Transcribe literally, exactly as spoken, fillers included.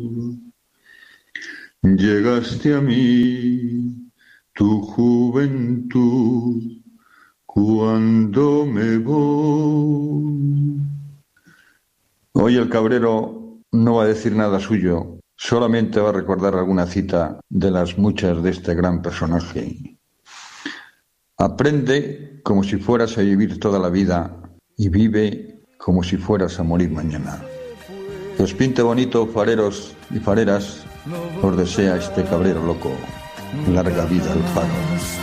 Llegaste a mí, tu juventud, cuando me voy. Hoy el cabrero no va a decir nada suyo, solamente va a recordar alguna cita de las muchas de este gran personaje. Aprende como si fueras a vivir toda la vida y vive como si fueras a morir mañana. Que os pinte bonito, fareros y fareras, os desea este cabrero loco. Larga vida al faro.